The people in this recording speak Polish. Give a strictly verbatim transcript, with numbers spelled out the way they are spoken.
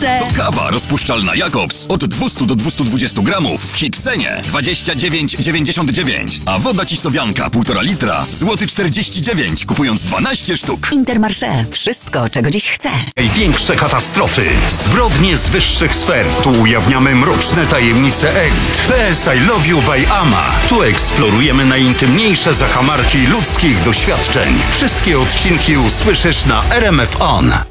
chcę! To kawa rozpuszczalna Jakobs od dwieście do dwustu dwudziestu gramów w hit cenie dwadzieścia dziewięć dziewięćdziesiąt dziewięć. A woda Cisowianka półtora litra złoty czterdzieści dziewięć, kupując dwanaście sztuk. Intermarché. Wszystko, czego dziś chcę. Największe katastrofy, zbrodnie z wyższych sfer. Tu ujawniamy mroczne tajemnice elit. P S I Love You by Ama. Tu eksplorujemy najintymniejsze zakamarki ludzkich doświadczeń. Wszystkie odcinki usłyszysz na R M F On.